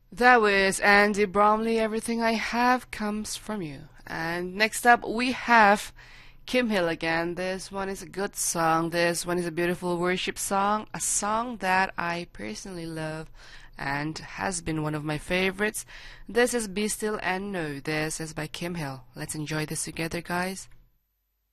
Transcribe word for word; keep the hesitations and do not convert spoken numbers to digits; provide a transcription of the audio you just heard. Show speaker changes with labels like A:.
A: That was Andy Bromley. Everything I have comes from you. And next up, we have Kim Hill again. This one is a good song. This one is a beautiful worship song, a song that I personally love and has been one of my favorites. This is Be Still and Know. This is by Kim Hill. Let's enjoy this together, guys.